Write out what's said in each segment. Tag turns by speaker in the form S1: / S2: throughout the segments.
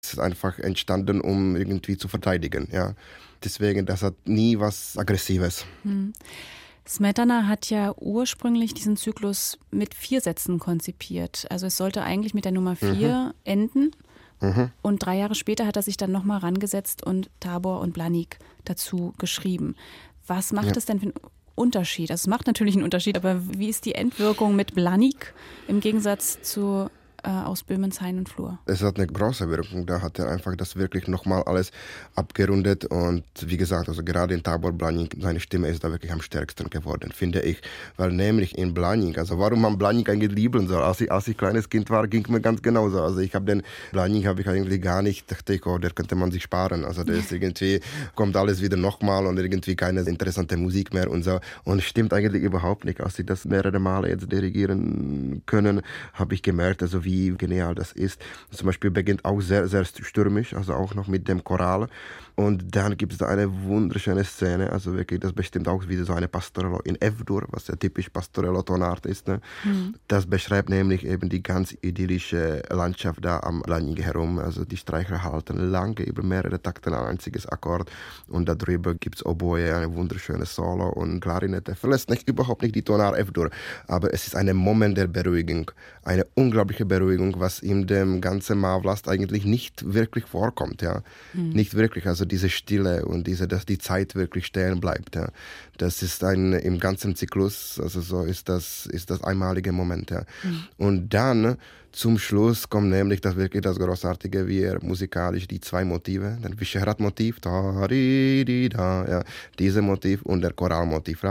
S1: Es ist einfach entstanden, um irgendwie zu verteidigen. Ja. Deswegen, das hat nie was Aggressives.
S2: Smetana hat ja ursprünglich diesen Zyklus mit 4 Sätzen konzipiert. Also es sollte eigentlich mit der Nummer 4 enden. Und 3 Jahre später hat er sich dann nochmal rangesetzt und Tabor und Blanik dazu geschrieben. Was macht es denn für einen Unterschied? Also es macht natürlich einen Unterschied, aber wie ist die Endwirkung mit Blanik im Gegensatz zu aus Böhmens Hain und Flur?
S1: Es hat eine große Wirkung. Da hat er einfach das wirklich nochmal alles abgerundet. Und wie gesagt, also gerade in Tabor Blanik, seine Stimme ist da wirklich am stärksten geworden, finde ich. Weil nämlich in Blanik, also warum man Blanik eigentlich lieben soll, als ich kleines Kind war, ging mir ganz genauso. Also ich habe den Blanik eigentlich gar nicht, dachte ich, der könnte man sich sparen. Also der ist irgendwie, kommt alles wieder nochmal und irgendwie keine interessante Musik mehr und so. Und stimmt eigentlich überhaupt nicht. Als sie das mehrere Male jetzt dirigieren können, habe ich gemerkt, also wie genial das ist. Zum Beispiel beginnt auch sehr, sehr stürmisch, also auch noch mit dem Choral. Und dann gibt es da eine wunderschöne Szene, also wirklich, das bestimmt auch wieder so eine Pastorello in F-Dur, was ja typisch Pastorello-Tonart ist. Ne? Das beschreibt nämlich eben die ganz idyllische Landschaft da am Blanik herum. Also die Streicher halten lange über mehrere Takte ein einziges Akkord und darüber gibt es Oboe, eine wunderschöne Solo und Klarinette. Verlässt überhaupt nicht die Tonart F-Dur, aber es ist ein Moment der Beruhigung, eine unglaubliche Beruhigung, was in dem ganzen Mavlast eigentlich nicht wirklich vorkommt. Ja? Nicht wirklich, also diese Stille und dass die Zeit wirklich stehen bleibt. Ja. Das ist im ganzen Zyklus, also so ist das einmalige Moment. Ja. Und dann zum Schluss kommt nämlich das wirklich das Großartige, wie er musikalisch die 2 Motive, das Visegrad-Motiv, ja, diese Motiv und der Choralmotiv,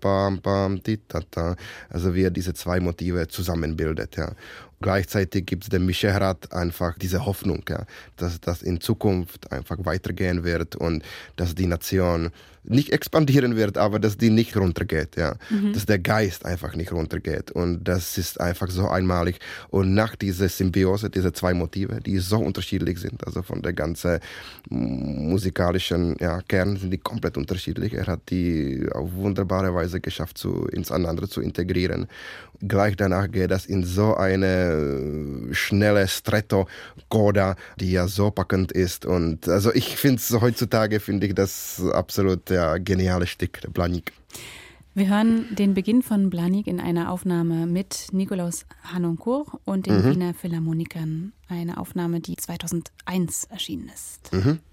S1: also wie er diese 2 Motive zusammenbildet. Ja. Gleichzeitig gibt es dem Visegrad einfach diese Hoffnung, ja, dass das in Zukunft einfach weitergehen wird und dass die Nation nicht expandieren wird, aber dass die nicht runtergeht, ja. Dass der Geist einfach nicht runtergeht. Und das ist einfach so einmalig. Und nach dieser Symbiose, diese 2 Motive, die so unterschiedlich sind, also von der ganzen musikalischen Kern sind die komplett unterschiedlich. Er hat die auf wunderbare Weise geschafft, ineinander zu integrieren. Gleich danach geht das in so eine schnelle Stretto-Coda, die ja so packend ist. Und also ich finde es heutzutage, finde ich das absolut geniales Stück, der Blanik.
S2: Wir hören den Beginn von Blanik in einer Aufnahme mit Nikolaus Harnoncourt und den Wiener Philharmonikern. Eine Aufnahme, die 2001 erschienen ist.